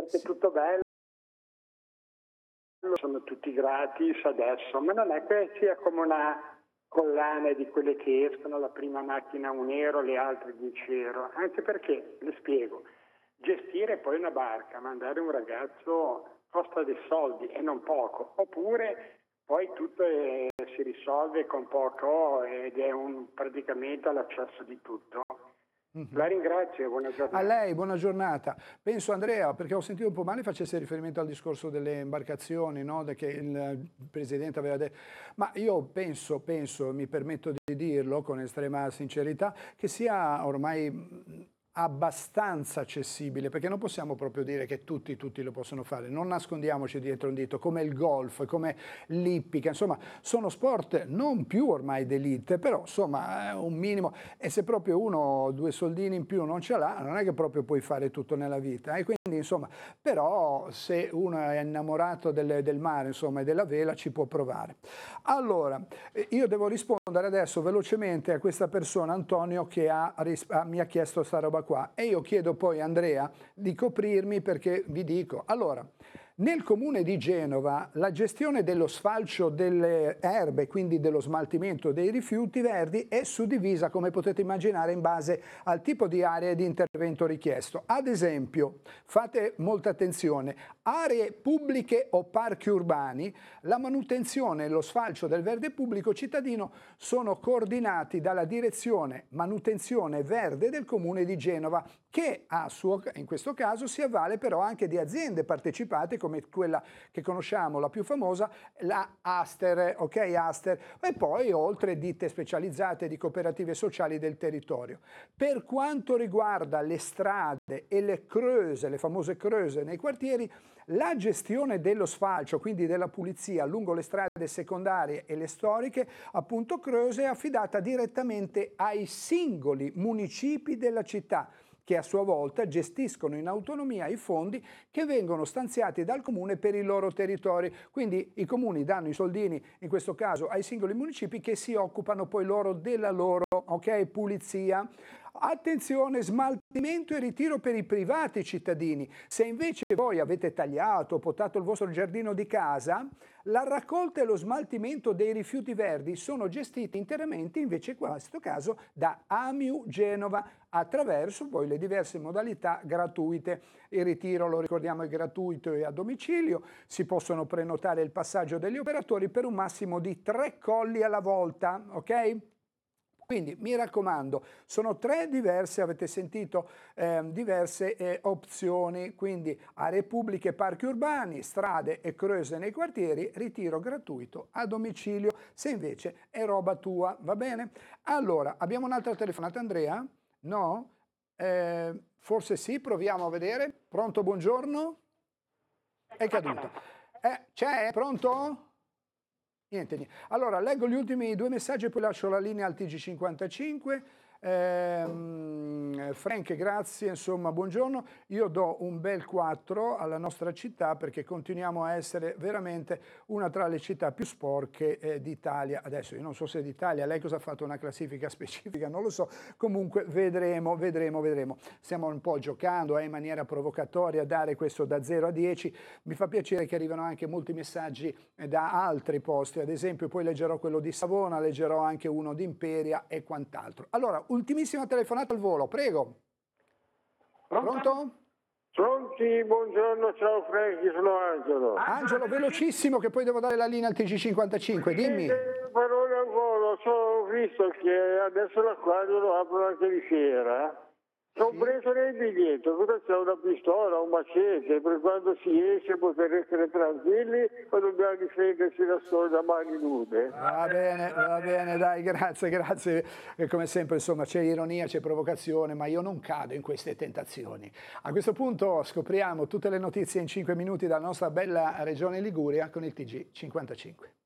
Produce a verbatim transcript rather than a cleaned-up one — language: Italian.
perché è tutto bello, sono tutti gratis adesso, ma non è che sia come una collana di quelle che escono, la prima macchina un euro, le altre dieci euro, anche perché, le spiego, gestire poi una barca, mandare un ragazzo costa dei soldi e non poco, oppure poi tutto è, si risolve con poco ed è un, praticamente all'accesso di tutto. Mm-hmm. La ringrazio, buona giornata. A lei, buona giornata. Penso, Andrea, perché ho sentito un po' male facesse riferimento al discorso delle imbarcazioni, no? Che il Presidente aveva detto, ma io penso, penso, mi permetto di dirlo con estrema sincerità, che sia ormai abbastanza accessibile, perché non possiamo proprio dire che tutti, tutti lo possono fare, non nascondiamoci dietro un dito, come il golf, come l'ippica, insomma sono sport non più ormai d'elite, però insomma un minimo, e se proprio uno due soldini in più non ce l'ha, non è che proprio puoi fare tutto nella vita, e quindi insomma, però se uno è innamorato del, del mare insomma e della vela ci può provare. Allora, io devo rispondere adesso velocemente a questa persona, Antonio, che ha, mi ha chiesto sta roba qua, e io chiedo poi a Andrea di coprirmi, perché vi dico, allora, nel comune di Genova la gestione dello sfalcio delle erbe, quindi dello smaltimento dei rifiuti verdi, è suddivisa, come potete immaginare, in base al tipo di area di intervento richiesto. Ad esempio, fate molta attenzione, aree pubbliche o parchi urbani, la manutenzione e lo sfalcio del verde pubblico cittadino sono coordinati dalla direzione manutenzione verde del comune di Genova, che a suo, in questo caso si avvale però anche di aziende partecipate come quella che conosciamo, la più famosa, la Aster, ok, Aster, e poi oltre ditte specializzate di cooperative sociali del territorio. Per quanto riguarda le strade e le creuse, le famose creuse nei quartieri, la gestione dello sfalcio, quindi della pulizia lungo le strade secondarie e le storiche, appunto creuse, è affidata direttamente ai singoli municipi della città, che a sua volta gestiscono in autonomia i fondi che vengono stanziati dal comune per i loro territori. Quindi i comuni danno i soldini, in questo caso, ai singoli municipi che si occupano poi loro della loro, ok, pulizia. Attenzione, smaltimento e ritiro per i privati cittadini. Se invece voi avete tagliato o potato il vostro giardino di casa, la raccolta e lo smaltimento dei rifiuti verdi sono gestiti interamente invece in questo caso da Amiu Genova, attraverso poi le diverse modalità gratuite. Il ritiro, lo ricordiamo, è gratuito e a domicilio, si possono prenotare il passaggio degli operatori per un massimo di tre colli alla volta, ok? Quindi mi raccomando, sono tre diverse, avete sentito, eh, diverse eh, opzioni, quindi aree pubbliche, parchi urbani, strade e creuse nei quartieri, ritiro gratuito a domicilio, se invece è roba tua, va bene? Allora, abbiamo un'altra telefonata, Andrea? No? Eh, forse sì, proviamo a vedere. Pronto, buongiorno? È caduto. Eh, c'è? Pronto? Niente, niente. Allora, leggo gli ultimi due messaggi e poi lascio la linea al T G cinquantacinque. Eh, Frank, grazie, insomma, buongiorno. Io do un bel quattro alla nostra città perché continuiamo a essere veramente una tra le città più sporche eh, d'Italia. Adesso io non so se è d'Italia, lei cosa ha fatto, una classifica specifica, non lo so. Comunque vedremo, vedremo, vedremo. Stiamo un po' giocando eh, in maniera provocatoria a dare questo da zero a dieci. Mi fa piacere che arrivano anche molti messaggi eh, da altri posti, ad esempio poi leggerò quello di Savona, leggerò anche uno di Imperia e quant'altro. Allora, ultimissima telefonata al volo, prego. Pronto? Pronto? Pronti, buongiorno, ciao Franchi, sono Angelo. Angelo, velocissimo che poi devo dare la linea al T G cinquantacinque, dimmi. Parole al volo, ho visto che adesso l'acquario lo aprono anche di sera. Ho Sì. preso nel biglietto, cosa c'è, una pistola, un macete, per quando si esce poter essere tranquilli o dobbiamo difendersi da soli da mani nude? Va bene, va bene, dai, grazie, grazie. E come sempre, insomma, c'è ironia, c'è provocazione, ma io non cado in queste tentazioni. A questo punto scopriamo tutte le notizie in cinque minuti dalla nostra bella regione Liguria con il T G cinquantacinque.